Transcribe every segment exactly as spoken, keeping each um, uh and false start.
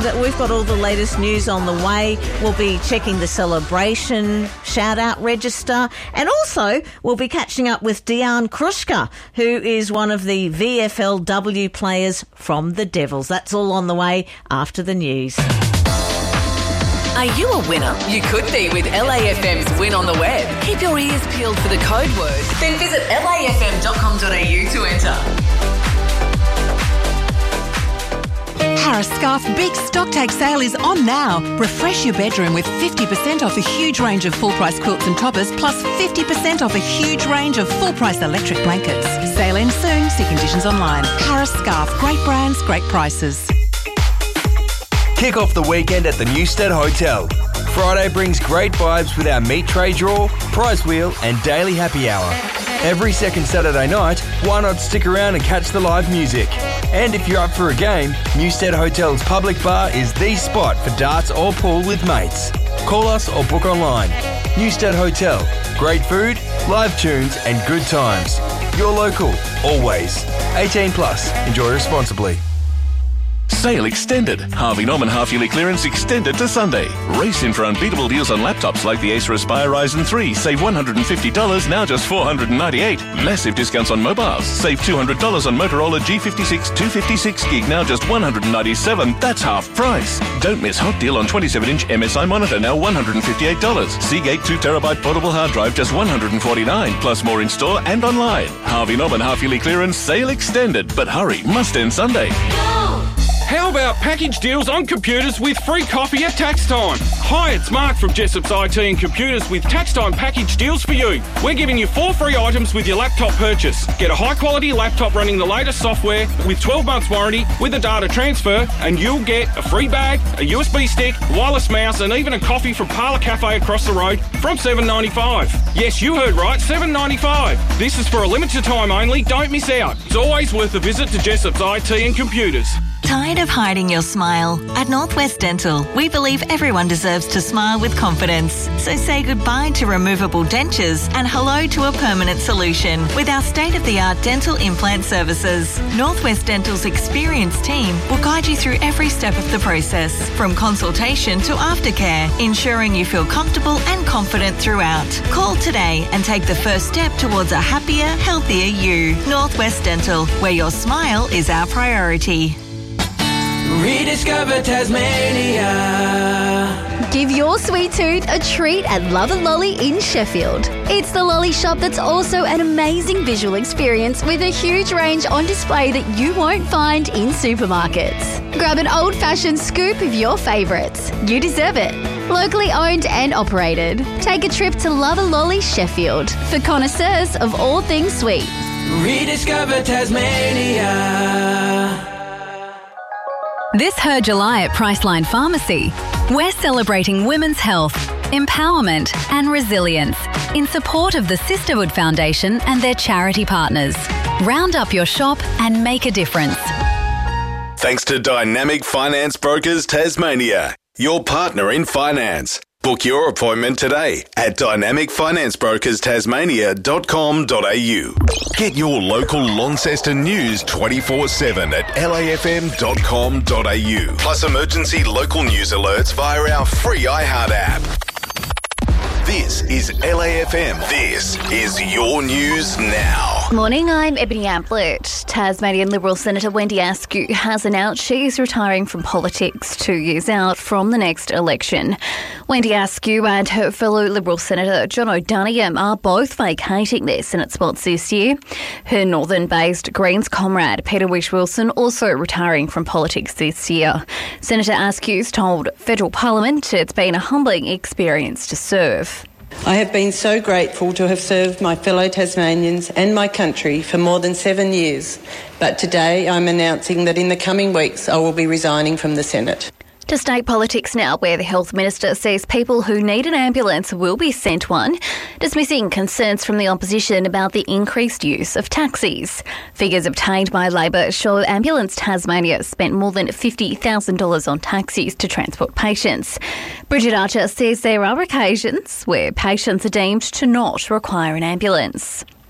we've got all the latest news on the way. We'll be checking the celebration shout-out register, and also we'll be catching up with Dejan Kruska, who is one of the V F L W players from the Devils. That's all on the way after the news. Are you a winner? You could be with L A F M's Win on the Web. Keep your ears peeled for the code word. Then visit L A F M dot com dot A U to enter. Harris Scarf Big Stock Take Sale is on now. Refresh your bedroom with fifty percent off a huge range of full-price quilts and toppers, plus fifty percent off a huge range of full-price electric blankets. Sale ends soon. See conditions online. Harris Scarf. Great brands, great prices. Kick off the weekend at the Newstead Hotel. Friday brings great vibes with our meat tray draw, prize wheel and daily happy hour. Every second Saturday night, why not stick around and catch the live music? And if you're up for a game, Newstead Hotel's public bar is the spot for darts or pool with mates. Call us or book online. Newstead Hotel. Great food, live tunes and good times. You're local, always. eighteen plus. Enjoy responsibly. Sale extended. Harvey Norman half-yearly clearance extended to Sunday. Race in for unbeatable deals on laptops like the Acer Aspire Ryzen three. Save one hundred fifty dollars, now just four hundred ninety-eight dollars. Massive discounts on mobiles. Save two hundred dollars on Motorola G fifty-six two fifty-six gig, now just one hundred ninety-seven dollars. That's half price. Don't miss hot deal on twenty-seven inch M S I monitor, now one hundred fifty-eight dollars. Seagate two terabyte portable hard drive, just one hundred forty-nine dollars. Plus more in store and online. Harvey Norman half-yearly clearance, sale extended. But hurry, must end Sunday. How about package deals on computers with free coffee at tax time? Hi, it's Mark from Jessop's I T and Computers with tax time package deals for you. We're giving you four free items with your laptop purchase. Get a high-quality laptop running the latest software with twelve months warranty with a data transfer, and you'll get a free bag, a U S B stick, wireless mouse, and even a coffee from Parlour Cafe across the road from seven dollars ninety-five. Yes, you heard right, seven dollars ninety-five. This is for a limited time only. Don't miss out. It's always worth a visit to Jessop's I T and Computers. Tired of hiding your smile? At Northwest Dental, we believe everyone deserves to smile with confidence. So say goodbye to removable dentures and hello to a permanent solution with our state-of-the-art dental implant services. Northwest Dental's experienced team will guide you through every step of the process, from consultation to aftercare, ensuring you feel comfortable and confident throughout. Call today and take the first step towards a happier, healthier you. Northwest Dental, where your smile is our priority. Rediscover Tasmania. Give your sweet tooth a treat at Love and Lolly in Sheffield. It's the lolly shop that's also an amazing visual experience with a huge range on display that you won't find in supermarkets. Grab an old-fashioned scoop of your favourites. You deserve it. Locally owned and operated. Take a trip to Love and Lolly Sheffield for connoisseurs of all things sweet. Rediscover Tasmania. This Her July at Priceline Pharmacy, we're celebrating women's health, empowerment and resilience in support of the Sisterhood Foundation and their charity partners. Round up your shop and make a difference. Thanks to Dynamic Finance Brokers Tasmania, your partner in finance. Book your appointment today at dynamic finance brokers tasmania dot com dot a u. Get your local Launceston news twenty-four seven at L A F M dot com dot a u. Plus emergency local news alerts via our free iHeart app. This is L A F M. This is your news now. Morning, I'm Ebony Amplet. Tasmanian Liberal Senator Wendy Askew has announced she is retiring from politics two years out from the next election. Wendy Askew and her fellow Liberal Senator John O'Donoghue are both vacating their Senate spots this year. Her northern-based Greens comrade Peter Whish-Wilson also retiring from politics this year. Senator Askew's told Federal Parliament it's been a humbling experience to serve. I have been so grateful to have served my fellow Tasmanians and my country for more than seven years, but today I'm announcing that in the coming weeks I will be resigning from the Senate. To state politics now, where the Health Minister says people who need an ambulance will be sent one, dismissing concerns from the opposition about the increased use of taxis. Figures obtained by Labor show Ambulance Tasmania spent more than fifty thousand dollars on taxis to transport patients. Bridget Archer says there are occasions where patients are deemed to not require an ambulance.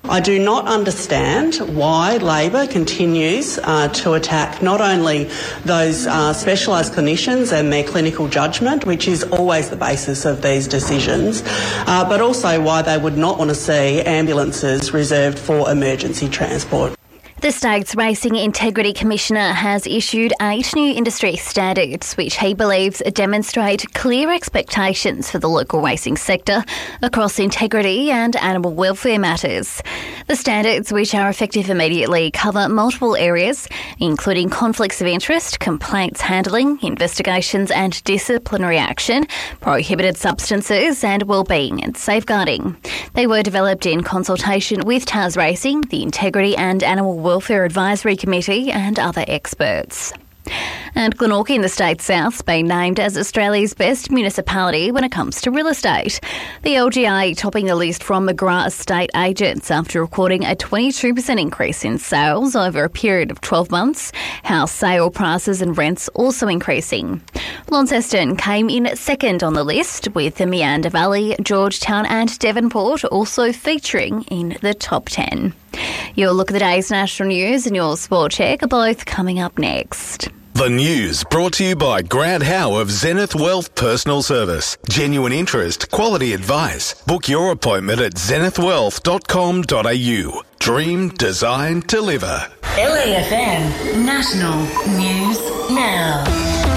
I do not understand why Labor continues uh, to attack not only those uh, specialised clinicians and their clinical judgment, which is always the basis of these decisions, uh, but also why they would not want to see ambulances reserved for emergency transport. The state's Racing Integrity Commissioner has issued eight new industry standards which he believes demonstrate clear expectations for the local racing sector across integrity and animal welfare matters. The standards, which are effective immediately, cover multiple areas, including conflicts of interest, complaints handling, investigations and disciplinary action, prohibited substances and wellbeing and safeguarding. They were developed in consultation with Tas Racing, the Integrity and Animal Welfare Advisory Committee and other experts. And Glenorchy in the state's south has been named as Australia's best municipality when it comes to real estate. The L G A topping the list from McGrath Estate Agents after recording a twenty-two percent increase in sales over a period of twelve months. House sale prices and rents also increasing. Launceston came in second on the list, with the Meander Valley, Georgetown and Devonport also featuring in the top ten. Your look at the day's national news and your sport check are both coming up next. The news brought to you by Grant Howe of Zenith Wealth Personal Service. Genuine interest, quality advice. Book your appointment at zenith wealth dot com dot a u. Dream, design, deliver. L A F M National News Now.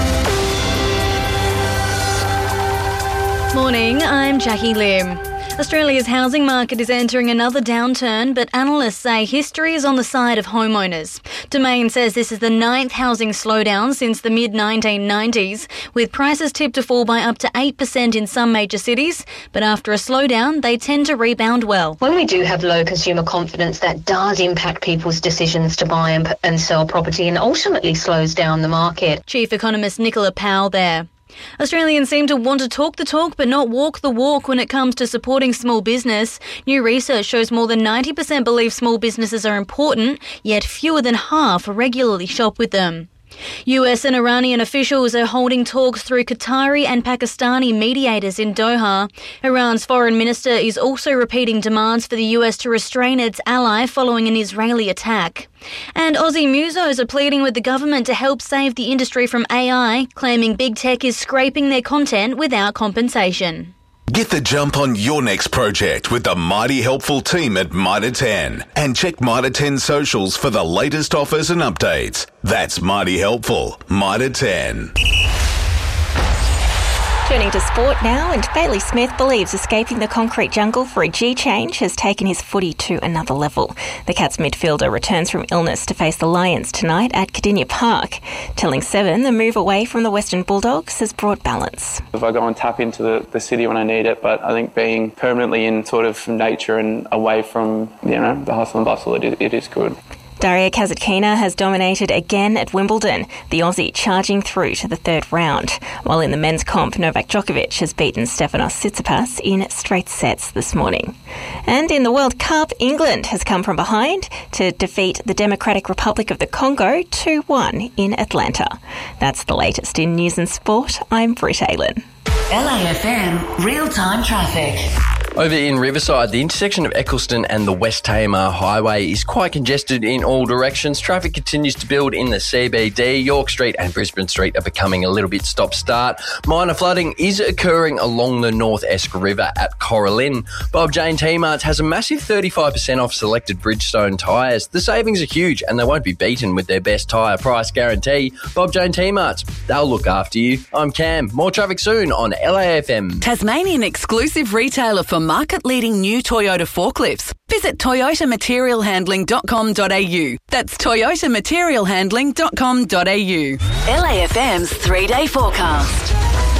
Morning, I'm Jackie Lim. Australia's housing market is entering another downturn, but analysts say history is on the side of homeowners. Domain says this is the ninth housing slowdown since the mid nineteen nineties, with prices tipped to fall by up to eight percent in some major cities, but after a slowdown, they tend to rebound well. When we do have low consumer confidence, that does impact people's decisions to buy and, and sell property and ultimately slows down the market. Chief Economist Nicola Powell there. Australians seem to want to talk the talk but not walk the walk when it comes to supporting small business. New research shows more than ninety percent believe small businesses are important, yet fewer than half regularly shop with them. U S and Iranian officials are holding talks through Qatari and Pakistani mediators in Doha. Iran's foreign minister is also repeating demands for the U S to restrain its ally following an Israeli attack. And Aussie musos are pleading with the government to help save the industry from A I, claiming big tech is scraping their content without compensation. Get the jump on your next project with the mighty helpful team at Mitre ten. And check Mitre ten socials for the latest offers and updates. That's mighty helpful. Mitre ten. Turning to sport now, and Bailey Smith believes escaping the concrete jungle for a G change has taken his footy to another level. The Cats midfielder returns from illness to face the Lions tonight at Cardinia Park. Telling Seven, the move away from the Western Bulldogs has brought balance. If I go and tap into the, the city when I need it, but I think being permanently in sort of nature and away from, you know, the hustle and bustle, it is, it is good. Daria Kasatkina has dominated again at Wimbledon, the Aussie charging through to the third round. While in the men's comp, Novak Djokovic has beaten Stefanos Tsitsipas in straight sets this morning. And in the World Cup, England has come from behind to defeat the Democratic Republic of the Congo two one in Atlanta. That's the latest in news and sport. I'm Britt Aylen. L A F M real-time traffic. Over in Riverside, the intersection of Eccleston and the West Tamar Highway is quite congested in all directions. Traffic continues to build in the C B D. York Street and Brisbane Street are becoming a little bit stop-start. Minor flooding is occurring along the North Esk River at Coralin. Bob Jane T-Marts has a massive thirty-five percent off selected Bridgestone tyres. The savings are huge and they won't be beaten with their best tyre price guarantee. Bob Jane T-Marts, they'll look after you. I'm Cam. More traffic soon on L A F M. Tasmanian exclusive retailer for market-leading new Toyota forklifts. Visit toyota material handling dot com dot a u. That's toyota material handling dot com dot a u. L A F M's three-day forecast.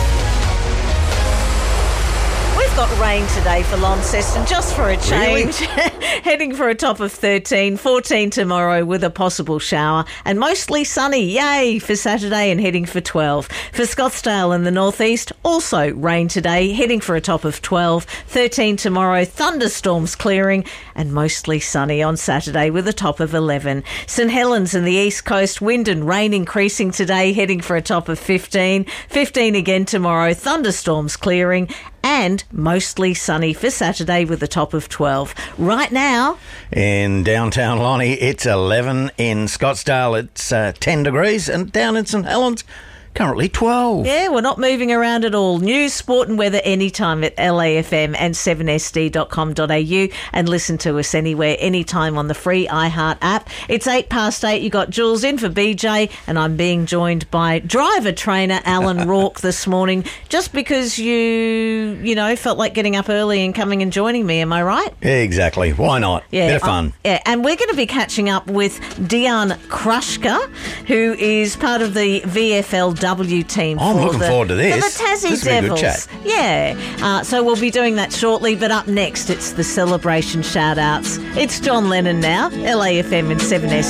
We've got rain today for Launceston, just for a change. Really? Heading for a top of thirteen, fourteen tomorrow with a possible shower, and mostly sunny, yay, for Saturday and heading for twelve. For Scottsdale in the northeast, also rain today, heading for a top of twelve, thirteen tomorrow, thunderstorms clearing, and mostly sunny on Saturday with a top of eleven. St Helens in the east coast, wind and rain increasing today, heading for a top of fifteen, fifteen again tomorrow, thunderstorms clearing, and and mostly sunny for Saturday with a top of twelve. Right now, in downtown Lonnie, it's eleven. In Scottsdale, it's uh, ten degrees. And down in St Helens, currently twelve. Yeah, we're not moving around at all. News, sport and weather anytime at L A F M and seven S D dot com dot A U, and listen to us anywhere, anytime on the free iHeart app. It's eight past eight. You got Jules in for B J, and I'm being joined by driver trainer Alan Rourke this morning, just because you, you know, felt like getting up early and coming and joining me. Am I right? Exactly. Why not? Yeah, Bit of fun. Uh, yeah, and we're going to be catching up with Dejan Krushka, who is part of the V F L W team. I'm for looking the, forward to this. For the Tassie This will be a good Devils. chat. Yeah. Uh, so we'll be doing that shortly, but up next it's the celebration shout-outs. It's John Lennon now, L A F M and seven S